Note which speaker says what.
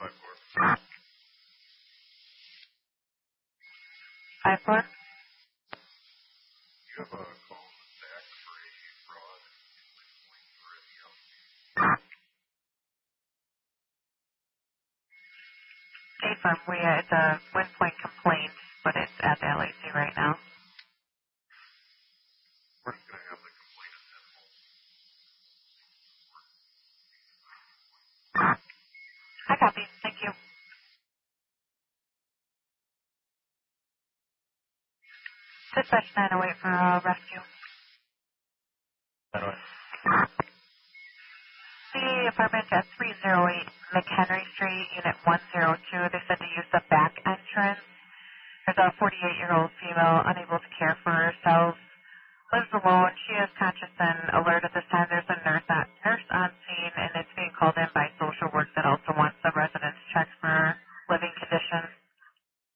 Speaker 1: 5-4.
Speaker 2: You have a call to Zach for a fraud.
Speaker 1: A-firm, it's a wind point complaint, but it's at the LAC right now.
Speaker 2: We're just going to have the complaint assembled.
Speaker 1: I copy. Thank you. Dispatch 908 for rescue. The apartment at 308 McHenry Street, Unit 102. They said to use the back entrance. There's a 48-year-old female unable to care for herself. Lives alone. She is conscious and alert at this time. There's a nurse on scene, and it's being called in by social work that also wants the resident